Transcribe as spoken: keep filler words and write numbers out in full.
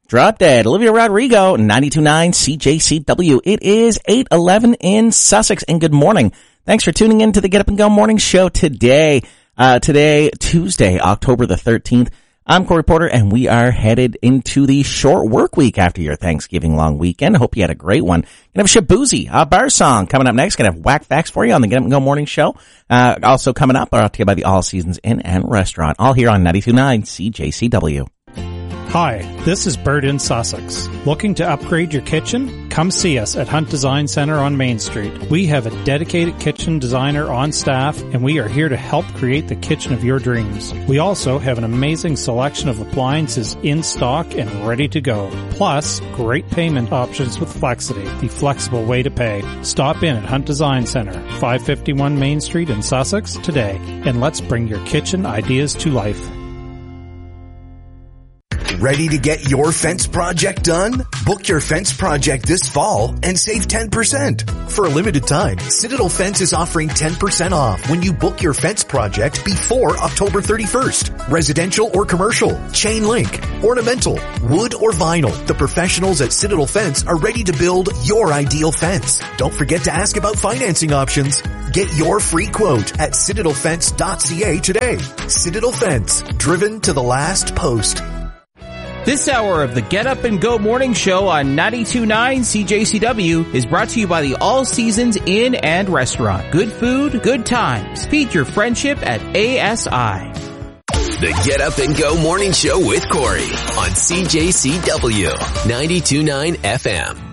Drop Dead, Olivia Rodrigo, ninety-two point nine C J C W. It is eight eleven in Sussex, and good morning. Thanks for tuning in to the Get Up and Go Morning Show today. Uh, today, Tuesday, October the thirteenth. I'm Corey Porter, and we are headed into the short work week after your Thanksgiving long weekend. Hope you had a great one. Gonna have Shabuzi, a bar song coming up next. Gonna have whack facts for you on the Get Up and Go Morning Show. Uh, also coming up, brought to you by the All Seasons Inn and Restaurant, all here on ninety-two point nine C J C W. Hi, this is Bert in Sussex. Looking to upgrade your kitchen? Come see us at Hunt Design Center on Main Street. We have a dedicated kitchen designer on staff, and we are here to help create the kitchen of your dreams. We also have an amazing selection of appliances in stock and ready to go. Plus, great payment options with Flexity, the flexible way to pay. Stop in at Hunt Design Center, five fifty-one Main Street in Sussex today, and let's bring your kitchen ideas to life. Ready to get your fence project done? Book your fence project this fall and save ten percent. For a limited time, Citadel Fence is offering ten percent off when you book your fence project before October thirty-first. Residential or commercial, chain link, ornamental, wood or vinyl. The professionals at Citadel Fence are ready to build your ideal fence. Don't forget to ask about financing options. Get your free quote at citadel fence dot c a today. Citadel Fence, driven to the last post. This hour of the Get Up and Go Morning Show on ninety-two point nine C J C W is brought to you by the All Seasons Inn and Restaurant. Good food, good times. Feed your friendship at A S I. The Get Up and Go Morning Show with Corey on C J C W ninety-two point nine F M.